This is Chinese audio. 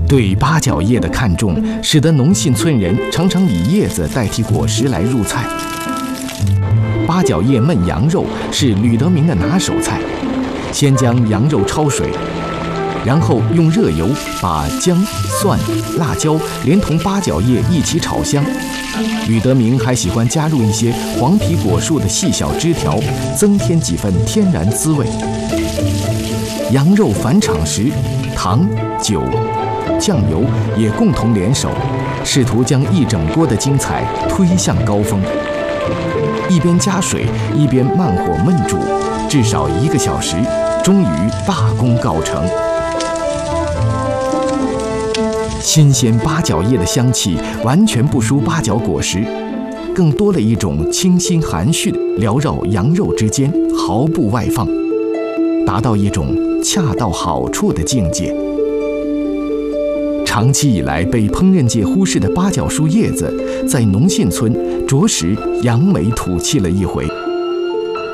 对八角叶的看重，使得农信村人常常以叶子代替果实来入菜。八角叶焖羊肉是吕德明的拿手菜。先将羊肉焯水，然后用热油把姜、蒜、辣椒连同八角叶一起炒香。吕德明还喜欢加入一些黄皮果树的细小枝条，增添几分天然滋味。羊肉返场时，糖、酒、酱油也共同联手，试图将一整锅的精彩推向高峰。一边加水，一边慢火焖煮，至少1个小时，终于大功告成。新鲜八角叶的香气完全不输八角果实，更多了一种清新含蓄缭绕羊肉之间，毫不外放，达到一种恰到好处的境界。长期以来被烹饪界忽视的八角树叶子，在农信村着实扬眉吐气了一回。